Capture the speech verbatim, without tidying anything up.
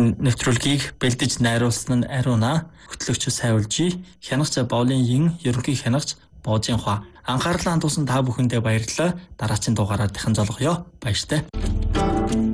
нэвтрүүлгийг бэлдэж найруулсан нь Ариуна, хөтлөгч Сайвалжи, хянагч Бовлин Ин, ерөнхий хянагч Божин Хуа. Анхаарлаа хандуулсан та бүхэндээ баярлалаа. Дараагийн дугаараар дахин золгоё. Баяртай.